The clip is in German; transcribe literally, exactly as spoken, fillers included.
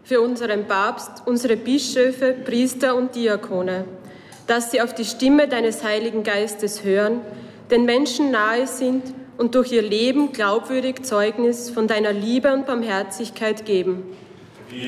für unseren Papst, unsere Bischöfe, Priester und Diakone, dass sie auf die Stimme deines Heiligen Geistes hören, den Menschen nahe sind und durch ihr Leben glaubwürdig Zeugnis von deiner Liebe und Barmherzigkeit geben.